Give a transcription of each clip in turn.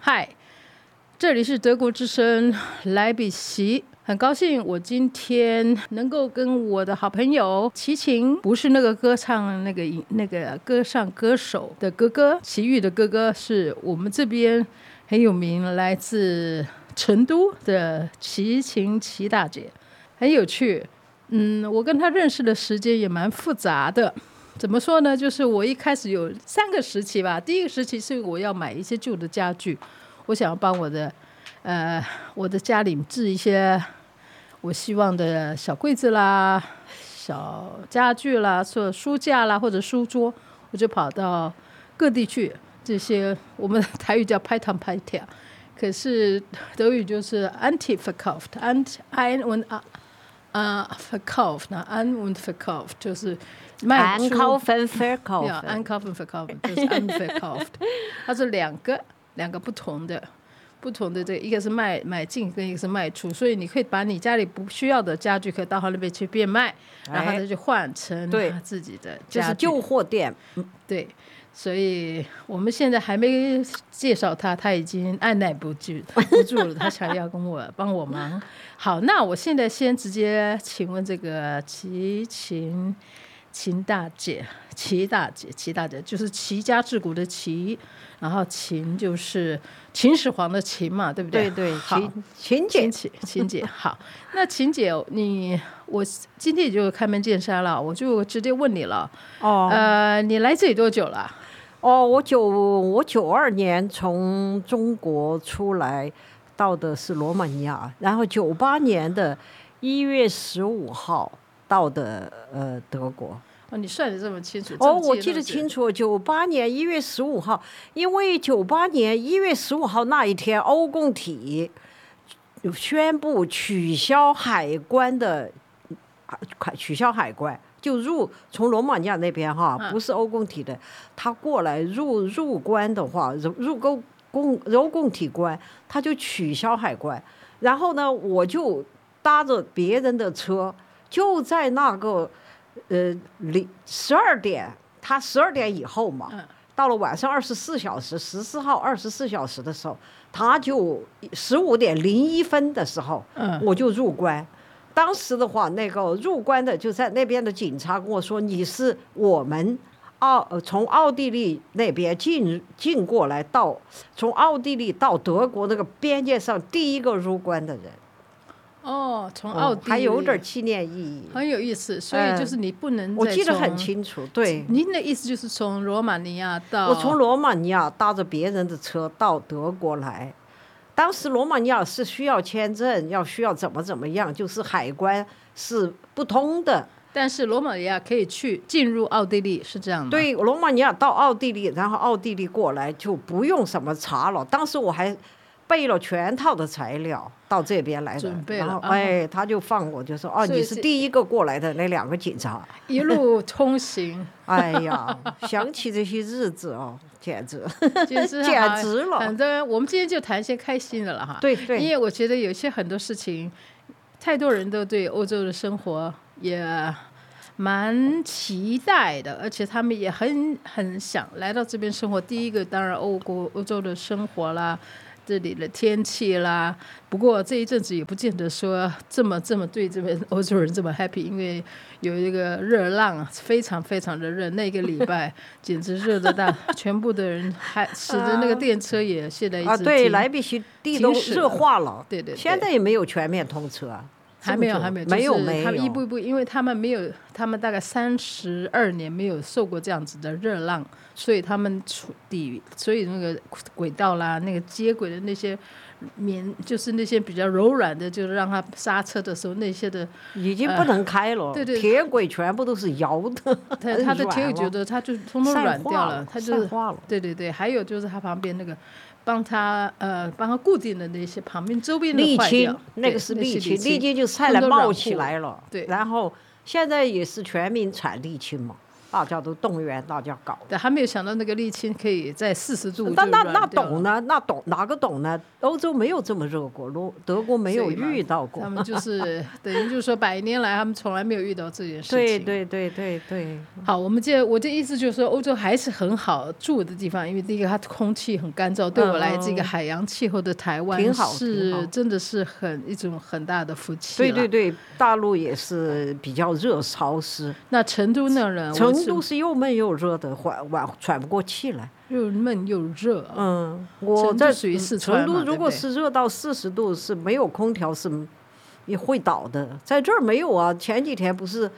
嗨，这里是德国之声莱比锡，很高兴我今天能够跟我的好朋友齐秦，不是那个歌唱那个歌唱歌手的哥哥，齐豫的哥哥，是我们这边很有名，来自成都的齐秦齐大姐，很有趣。我跟她认识的时间也蛮复杂的。怎么说呢？就是我一开始有3个时期吧。第一个时期是我要买一些旧的家具，我想要帮我的家里置一些我希望的小柜子啦、小家具啦、做书架啦或者书桌，我就跑到各地去。这些我们台语叫拍堂拍跳，可是德语就是 Anti-Verkauft，Ein und Verkauf， 那 An und Verkauf 就是卖出 Einkaufen Verkaufen， ja, Einkaufen Verkaufen 就是 Unverkauft， 它是两个不同的这个，一个是买进跟一个是卖出，所以你可以把你家里不需要的家具可以到他那边去变卖，然后他就换成他自己的家具， 就是旧货店。 对，所以我们现在还没介绍他已经按耐不住了，他想要帮我忙。好，那我现在先直接请问这个齐大姐就是齐家治国的齐，然后秦就是秦始皇的秦嘛，对不对？ 对， 好，秦姐，好，那秦姐，我今天也就开门见山了，我就直接问你了。你来这里多久了？ 我92年从中国出来，到的是罗马尼亚，然后98年的1月15号到的德国。 你算得这么清楚？ 我记得清楚，98年1月15号，因为98年1月15号那一天，欧共体宣布取消海关，就从罗马尼亚那边不是欧共体的，他过来入关的话，欧共体关，他就取消海关。然后呢，我就搭着别人的车，就在那个12点，他12点以后嘛，到了晚上24小时，14号24小时的时候，他就15点01分的时候，我就入关。当时的话，那个入关的就在那边的警察跟我说，你是我们从奥地利那边进过来，从奥地利到德国那个边界上第一个入关的人。 从奥地利， 还有点纪念意义， 很有意思。所以就是你不能， 我记得很清楚。对， 您的意思就是从罗马尼亚到， 我从罗马尼亚搭着别人的车到德国来。当时罗马尼亚是需要签证，需要怎么样，就是海关是不通的。 但是罗马尼亚可以进入奥地利，是这样吗？ 对，罗马尼亚到奥地利，然后奥地利过来就不用什么查了。当时我还备了全套的材料到这边来的， 准备了， 然后他就放我，就说你是第一个过来的那2个警察， 一路通行。 哎呀，想起这些日子简直了。 反正我们今天就谈一些开心的了哈。 对， 因为我觉得有些很多事情，太多人都对欧洲的生活也蛮期待的，而且他们也很想来到这边生活。第一个当然欧洲的生活啦，这里的天气啦，不过这一阵子也不见得说这么对这边欧洲人这么 happy， 因为有一个热浪，非常非常的热，那个礼拜简直热得大，全部的人还使得那个电车也现在一直对，莱比锡地都热化了， 对， 现在也没有全面通车。 还没有，他们一步一步，因为他们大概32年没有受过这样子的热浪，所以他们所以那个轨道啦，那个接轨的那些就是那些比较柔软的，就是让它刹车的时候那些的已经不能开了。对，铁轨全部都是摇的， 它的铁轨觉得它就通通软掉了，它就化了。 对，还有就是它旁边那个帮他固定的那些旁边周边的沥青， 那个是沥青，沥青就菜来冒起来了。对，然后现在也是全民产沥青嘛。 大家都动员大家搞。 对，还没有想到那个沥青可以在40度就那懂呢？那懂哪个懂呢？欧洲没有这么热过，德国没有遇到过。 他们就是等于就是说100年来他们从来没有遇到这件事情。 对。 好，我的意思就是说，欧洲还是很好住的地方，因为第一个它空气很干燥，对我来这个海洋气候的台湾是真的是一种很大的福气。 对，大陆也是比较热潮湿。 那成都那人， 成都是又闷又热的，喘不过气来。 又闷又热。 我在属于四川成都，如果是热到40度，是没有空调是也会倒的。在这儿没有啊，前几天不是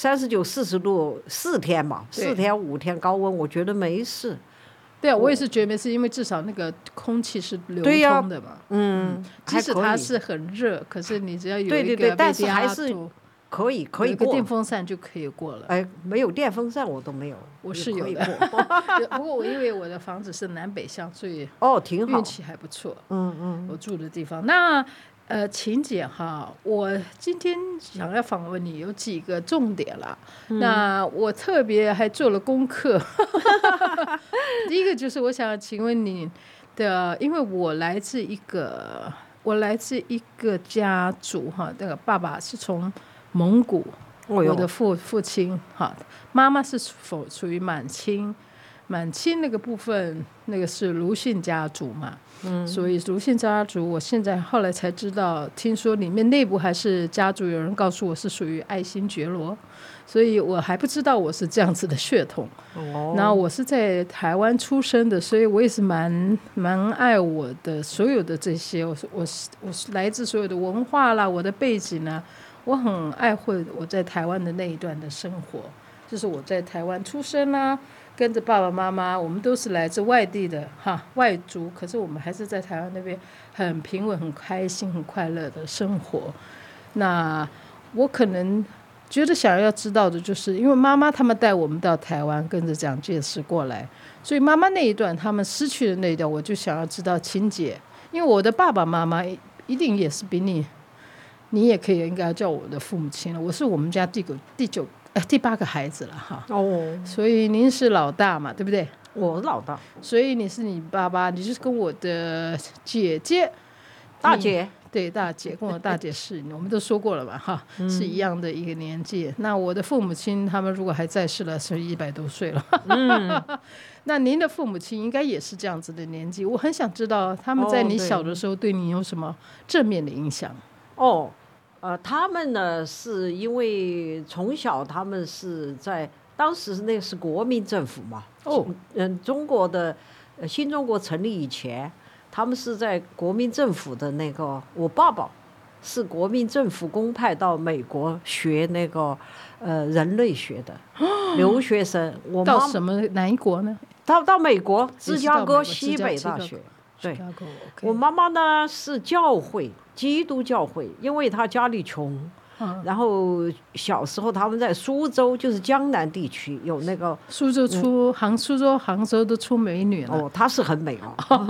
39、40度4天嘛，4天5天高温，我觉得没事。 对啊，我也是觉得没事，因为至少那个空气是流通的嘛。即使它是很热，可是你只要有一个但是还是可以过， 有个电风扇就可以过了。 没有电风扇我都没有， 我是有的。不过因为我的房子是南北向，所以挺好， 运气还不错。我住的地方。那秦姐哈，我今天想要访问你有几个重点啦。那我特别还做了功课。第一个就是我想请问你的，因为我来自一个家族哈，那个爸爸是从蒙古，我的父亲哈，妈妈是属于满清那个部分，那个是卢姓家族嘛。所以卢姓家族，我现在后来才知道，听说里面内部还是家族有人告诉我是属于爱新觉罗，所以我还不知道我是这样子的血统。然后我是在台湾出生的，所以我也是蛮爱我的所有的这些，我来自所有的文化啦，我的背景啦，我很爱护我在台湾的那一段的生活，就是我在台湾出生啦。跟着爸爸妈妈，我们都是来自外地的外族，可是我们还是在台湾那边很平稳、很开心、很快乐的生活。那我可能觉得想要知道的就是，因为妈妈他们带我们到台湾，跟着蒋介石过来，所以妈妈那一段他们失去的那一段，我就想要知道秦姐，因为我的爸爸妈妈一定也是比你也可以应该叫我的父母亲了，我是我们家第8个孩子了哈。所以您是老大嘛，对不对？ 我是老大， 所以你是你爸爸，你就是跟我的姐姐， 大姐， 对，大姐跟我大姐是，我们都说过了嘛哈，是一样的一个年纪。那我的父母亲他们如果还在世了，是100多岁了。那您的父母亲应该也是这样子的年纪，我很想知道他们在你小的时候对你有什么正面的影响。 他们呢是因为从小他们是在当时那是国民政府嘛，中国的新中国成立以前，他们是在国民政府的那个，我爸爸是国民政府公派到美国学那个人类学的留学生。我到哪一国呢？ 到美国芝加哥西北大学。对，我妈妈呢是基督教会，因为她家里穷，然后小时候他们在苏州，就是江南地区有那个苏州杭州都出美女了。 她是很美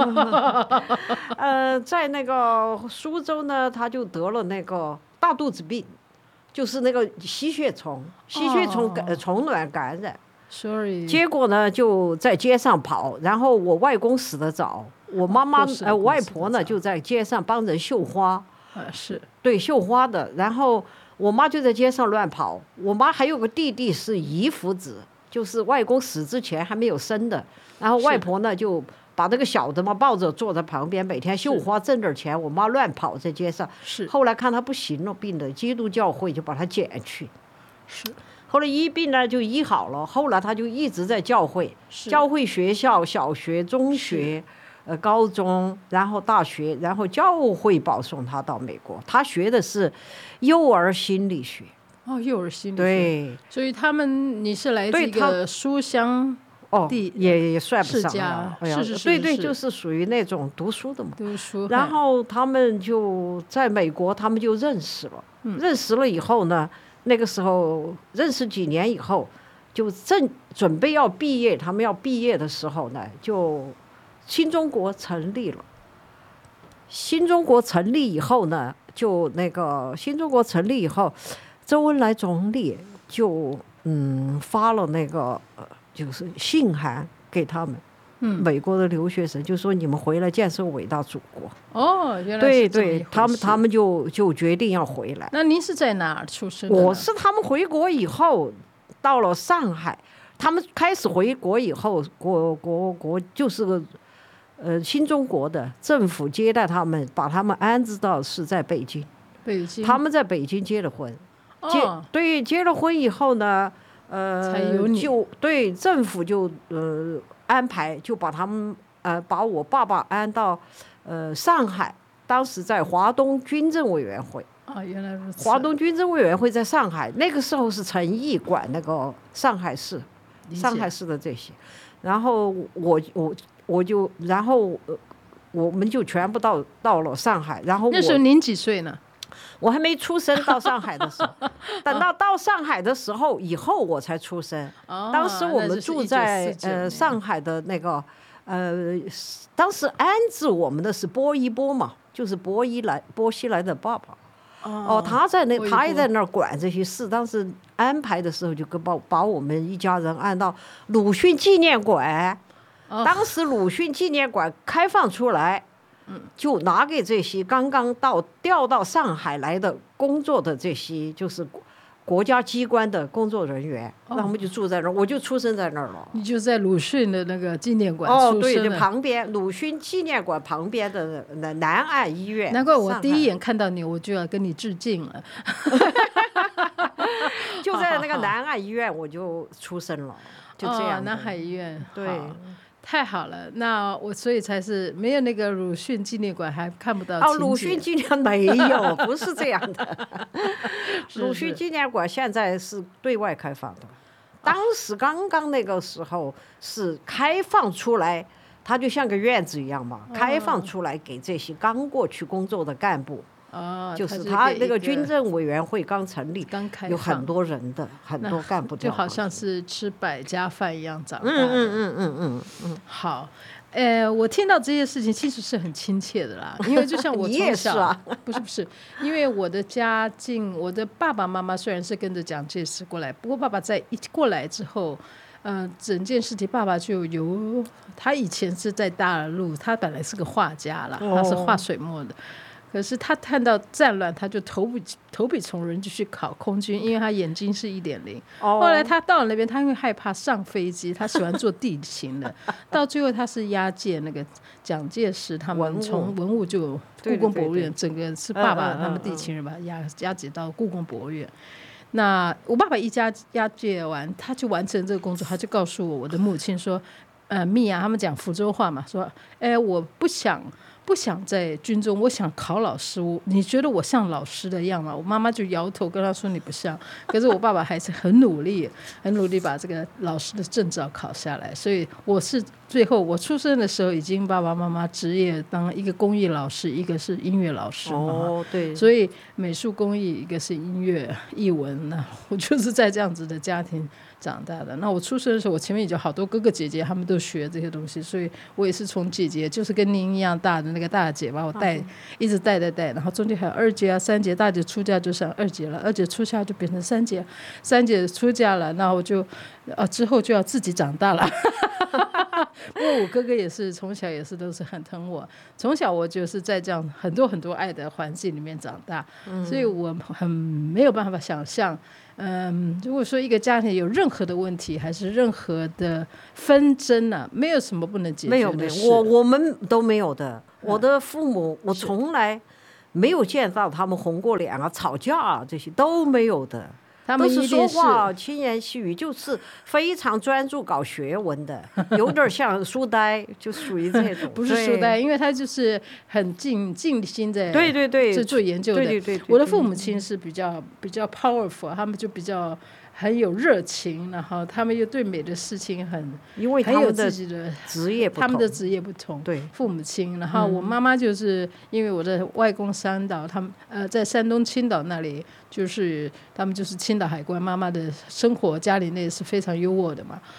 在那个苏州呢，她就得了那个大肚子病，就是那个吸血虫虫卵感染。结果呢就在街上跑，然后我外公死得早，我妈妈外婆呢就在街上帮人绣花。对，绣花的。然后我妈就在街上乱跑。我妈还有个弟弟是遗腹子，就是外公死之前还没有生的。然后外婆呢就把那个小的嘛抱着坐在旁边，每天绣花挣点钱。我妈乱跑在街上。后来看她不行了，病了，基督教会就把她捡去。后来医病呢就医好了，后来她就一直在教会学校，小学、中学。高中，然后大学，然后教会保送他到美国。他学的是幼儿心理学。 幼儿心理学。 对， 所以你是来自一个书香地， 也算不上了。 对，就是属于那种读书的嘛。 读书。 然后他们就在美国，他们就认识了。认识了以后呢，那个时候认识几年以后，就正准备要毕业。他们要毕业的时候呢，就新中国成立了。新中国成立以后呢，就那个新中国成立以后，周恩来总理就发了那个就是信函给他们。美国的留学生就说你们回来建设伟大祖国。 原来是这么一回事。 对，他们就决定要回来。 那您是在哪儿出生的？ 我是他们回国以后到了上海，他们开始回国以后，国就是个新中国的政府接待他们，把他们安置到是在北京。他们在北京结了婚。结了婚以后呢， 才有你。 对，政府就安排，就把他们把我爸爸安到上海，当时在华东军政委员会。 原来如此。 华东军政委员会在上海，那个时候是陈毅管那个上海市的这些，然后然后我们就全部到了上海，然后那时候您几岁呢？ 我还没出生，到上海的时候，等到上海的时候以后我才出生。当时我们住在上海的那个当时安置我们的是波一波嘛，就是波西来的爸爸。他也在那儿管这些事。当时安排的时候就把我们一家人按到鲁迅纪念馆。当时鲁迅纪念馆开放出来，就拿给这些刚刚调到上海来的工作的这些就是国家机关的工作人员，那我们就住在那儿，我就出生在那儿了。 你就在鲁迅的那个纪念馆出生的。 对，旁边鲁迅纪念馆旁边的南岸医院。 难怪我第一眼看到你，我就要跟你致敬了。 就在那个南岸医院，我就出生了，就这样。 南海医院， 对。 太好了，那我所以才是没有那个鲁迅纪念馆还看不到情节。 鲁迅纪念没有，不是这样的。鲁迅纪念馆现在是对外开放的，当时刚刚那个时候是开放出来，它就像个院子一样嘛，开放出来给这些刚过去工作的干部。就是他那个军政委员会刚成立， 刚开放， 有很多人的，很多干部， 就好像是吃百家饭一样长大的。好，我听到这些事情其实是很亲切的啦，因为就像我从小，不是，因为我的家境，我的爸爸妈妈虽然是跟着蒋介石过来，不过爸爸在一过来之后。整件事情，爸爸就他以前是在大陆，他本来是个画家啦，他是画水墨的。可是他看到战乱，他就投笔从戎，就去考空军，因为他眼睛是1.0。后来他到了那边，他因为害怕上飞机，他喜欢做地勤的。到最后他是押解那个蒋介石他们从文物就故宫博物院，整个是爸爸他们地勤人把他押解到故宫博物院。那我爸爸一押解完，他就完成这个工作，他就告诉我的母亲说，蜜啊，他们讲福州话嘛，说，我不想在军中，我想考老师。你觉得我像老师的样吗？我妈妈就摇头跟他说你不像。可是我爸爸还是很努力把这个老师的证照考下来。所以我是最后我出生的时候，已经爸爸妈妈职业当一个公益老师，一个是音乐老师嘛。 对。 所以美术工艺，一个是音乐艺文。那我就是在这样子的家庭长大的。那我出生的时候，我前面已经好多哥哥姐姐，他们都学这些东西，所以我也是从姐姐，就是跟您一样大的那个大姐把我一直带，然后中间还有2姐啊、3姐，大姐出嫁就上2姐了，2姐出嫁就变成3姐，3姐出嫁了，那我就之后就要自己长大了。不过我哥哥也是从小也是都是很疼我，从小我就是在这样很多很多爱的环境里面长大，所以我很没有办法想象。如果说一个家庭有任何的问题，还是任何的纷争啊，没有什么不能解决的事。 没有，我们都没有的。我的父母，我从来没有见到他们红过脸啊、吵架啊，这些都没有的。 他们都是说话轻言细语，就是非常专注搞学问的，有点像书呆，就属于这种。 不是书呆，因为他就是很尽心在对做研究的。 对。 我的父母亲是比较 powerful， 他们就比较很有热情，然后他们又对美的事情因为很有自己的职业不同， 他们的职业不同。 对， 父母亲，然后我妈妈就是因为我的外公山岛，他们在山东青岛那里，就是他们就是青岛海关，妈妈的生活家里那是非常优渥的嘛。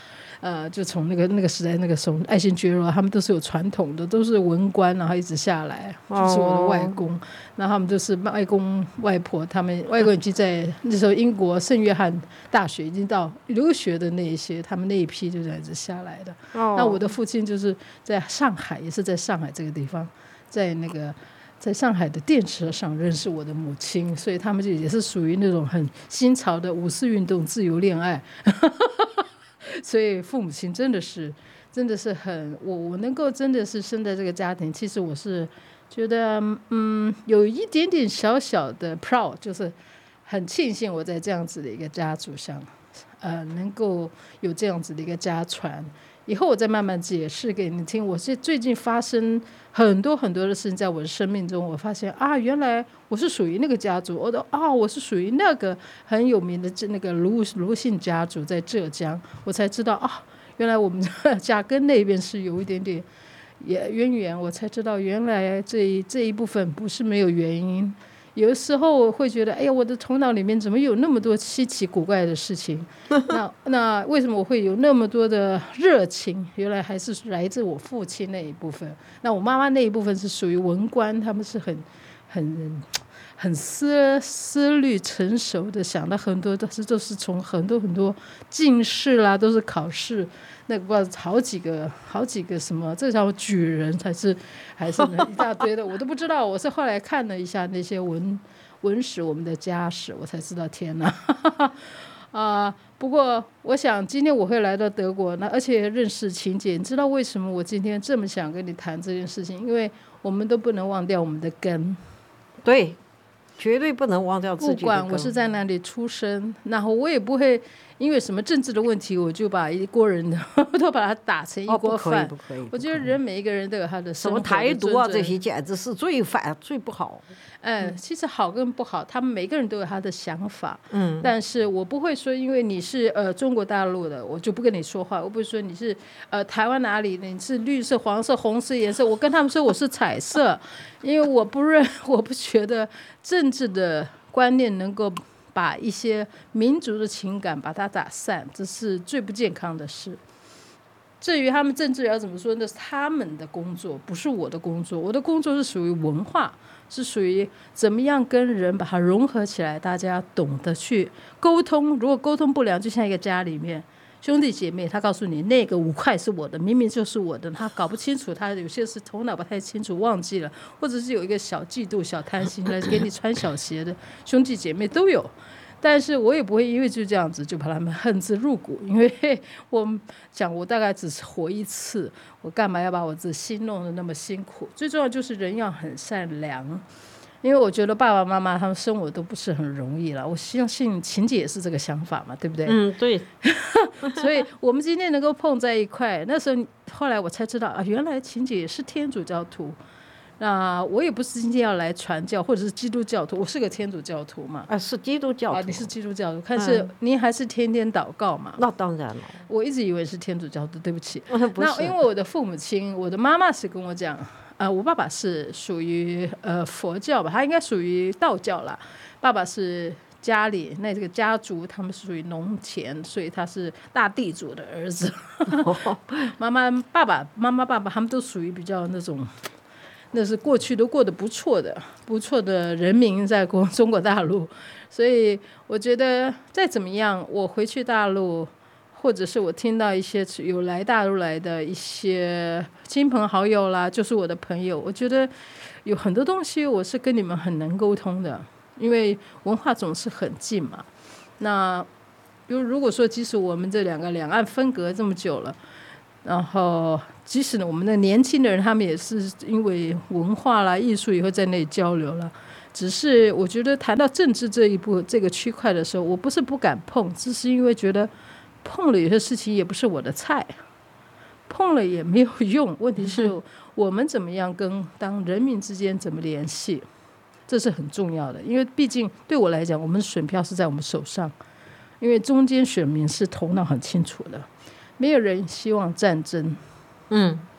就从那个时代那个时候，爱新觉罗他们都是有传统的，都是文官，然后一直下来，就是我的外公，然后他们就是外公外婆，他们外公已经在那时候英国圣约翰大学已经到留学的那一些，他们那一批就这样子下来的。那我的父亲就是在上海，也是在上海这个地方，在上海的电车上认识我的母亲，所以他们就也是属于那种很新潮的五四运动自由恋爱所以父母亲真的是很我能够真的是生在这个家庭，其实我是觉得有一点点小小的 proud， 就是很庆幸我在这样子的一个家族上能够有这样子的一个家传。以后我再慢慢解释给你听，我是最近发生很多很多的事情在我的生命中，我发现原来我是属于那个家族，我是属于那个很有名的那个卢姓家族在浙江，我才知道原来我们家跟那边是有一点点渊源，我才知道原来这一部分不是没有原因。有的时候我会觉得，哎呀，我的头脑里面怎么有那么多稀奇古怪的事情？那为什么我会有那么多的热情？原来还是来自我父亲那一部分。那我妈妈那一部分是属于文官，他们是很思虑成熟的，想到很多，但是都是从很多进士啦，都是考试。那个不知道好几个什么，这叫举人还是一大堆的，我都不知道。我是后来看了一下那些文史，我们的家史，我才知道天哪不过我想今天我会来到德国，而且认识晴姐，你知道为什么我今天这么想跟你谈这件事情？因为我们都不能忘掉我们的根。 对，绝对不能忘掉自己的根。 不管我是在哪里出生，然后我也不会因为什么政治的问题，我就把一国人都把它打成一锅饭。 不可以。 我觉得每一个人都有他的生活的什么台独这些简直是最反最不好。 其实好跟不好，他们每个人都有他的想法。但是我不会说，因为你是中国大陆的，我就不跟你说话。我不会说你是台湾哪里的，你是绿色、黄色、红色颜色，我跟他们说我是彩色，因为我不觉得政治的观念能够把一些民族的情感把它打散，这是最不健康的事。至于他们政治要怎么说，那是他们的工作，不是我的工作。我的工作是属于文化，是属于怎么样跟人把它融合起来，大家懂得去沟通。如果沟通不良，就像一个家里面兄弟姐妹，他告诉你那个5块是我的，明明就是我的，他搞不清楚，他有些是头脑不太清楚忘记了，或者是有一个小嫉妒小贪心来给你穿小鞋的兄弟姐妹都有。但是我也不会因为就这样子就把他们恨之入骨，因为我讲我大概只是活一次，我干嘛要把我自己心弄得那么辛苦？最重要就是人要很善良，因为我觉得爸爸妈妈他们生活都不是很容易了。我相信晴姐也是这个想法嘛，对不对？ 对。 所以我们今天能够碰在一块，那时候后来我才知道原来晴姐也是天主教徒。那我也不是今天要来传教或者是基督教徒，我是个天主教徒嘛。 是基督教徒。 你是基督教徒，但是您还是天天祷告嘛？ 那当然了。 我一直以为是天主教徒，对不起。 不是。 那因为我的父母亲，我的妈妈是跟我讲，我爸爸是属于佛教吧，他应该属于道教啦。爸爸是家里那这个家族，他们是属于农田，所以他是大地主的儿子。妈妈爸爸他们都属于比较那种。那是过去都过得不错的人民在中国大陆，所以我觉得再怎么样，我回去大陆，或者是我听到一些有来大陆来的一些亲朋好友啦，就是我的朋友，我觉得有很多东西我是跟你们很能沟通的，因为文化总是很近嘛。那比如果说即使我们这两岸分隔这么久了，然后即使呢我们的年轻的人他们也是因为文化啦艺术也会在那里交流了，只是我觉得谈到政治这个区块的时候，我不是不敢碰，只是因为觉得碰了有些事情也不是我的菜，碰了也没有用。问题是我们怎么样当人民之间怎么联系，这是很重要的。因为毕竟对我来讲，我们选票是在我们手上，因为中间选民是头脑很清楚的，没有人希望战争。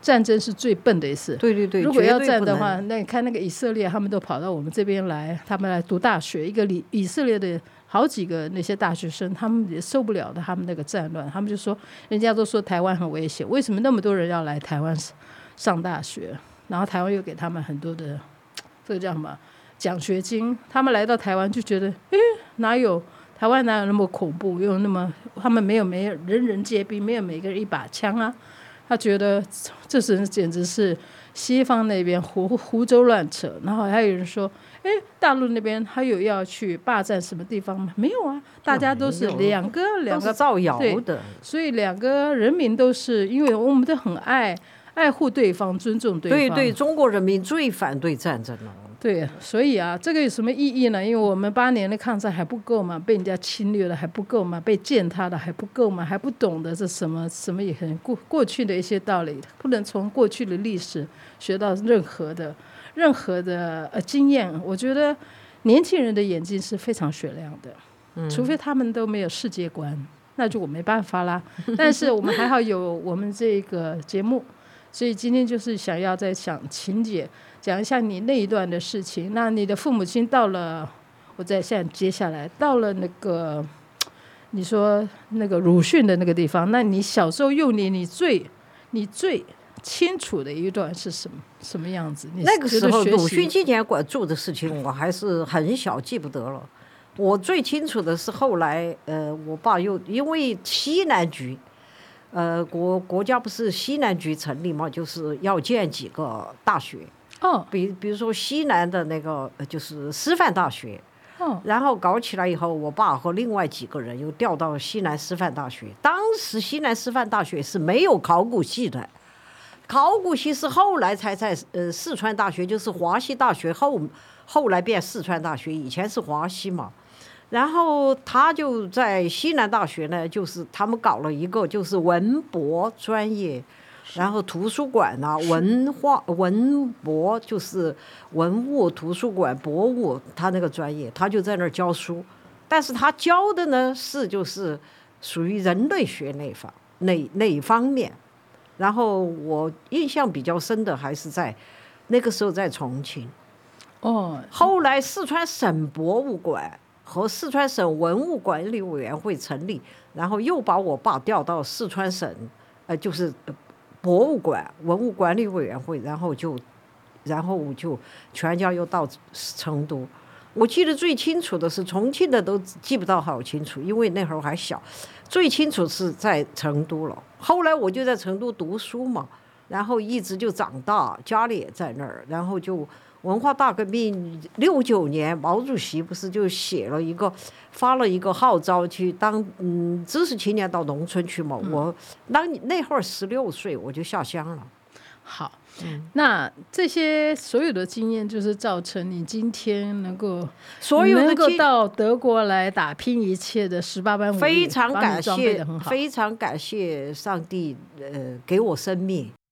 战争是最笨的一次。 对对对， 如果要战的话，那你看那个以色列，他们都跑到我们这边来，他们来读大学。一个以色列的好几个那些大学生，他们也受不了的，他们那个战乱，他们就说，人家都说台湾很危险，为什么那么多人要来台湾上大学？然后台湾又给他们很多的这个叫什么奖学金，他们来到台湾就觉得，哪有台湾哪有那么恐怖，又那么他们没有人人皆兵，没有每个人一把枪啊。他觉得这简直是西方那边胡诌乱扯。然后还有人说，大陆那边还有要去霸占什么地方吗？没有啊，大家都是两个造谣的。 所以两个人民都是，因为我们都很爱护对方，尊重对方。 对对，中国人民最反对战争了。 对，所以啊，这个有什么意义呢？因为我们8年的抗战还不够嘛，被人家侵略了还不够嘛，被践踏的还不够嘛，还不懂得这什么也很过去的一些道理，不能从过去的历史学到任何的经验。我觉得年轻人的眼睛是非常雪亮的，除非他们都没有世界观，那就我没办法啦。但是我们还好有我们这个节目，所以今天就是想要想秦姐讲一下你那一段的事情。那你的父母亲到了，现在接下来到了那个你说那个鲁迅的那个地方，那你小时候幼年你最清楚的一段是什么样子？ 那个时候鲁迅纪念馆做的事情我还是很小，记不得了。我最清楚的是后来我爸又因为西南局国家不是西南局成立嘛，就是要建几个大学。比如说西南的那个就是师范大学。然后搞起来以后，我爸和另外几个人又调到西南师范大学。当时西南师范大学是没有考古系的，考古系是后来才在四川大学，就是华西大学后来变四川大学，以前是华西嘛。然后他就在西南大学呢，就是他们搞了一个就是文博专业，然后图书馆啊，文博就是文物图书馆博物，他那个专业他就在那儿教书。但是他教的呢就是属于人类学那一方面。然后我印象比较深的还是在那个时候在重庆。后来四川省博物馆和四川省文物管理委员会成立，然后又把我爸调到四川省就是博物馆文物管理委员会，然后就全家又到成都。我记得最清楚的是重庆的都记不到好清楚，因为那会儿还小。最清楚是在成都了。后来我就在成都读书嘛，然后一直就长大，家里也在那儿。然后就文化大革命69年，毛主席不是就发了一个号召去当知识青年到农村去嘛。我那会儿16岁我就下乡了。 好，那这些所有的经验就是造成你今天能够到德国来打拼一切的18般武艺， 非常感谢上帝给我生命。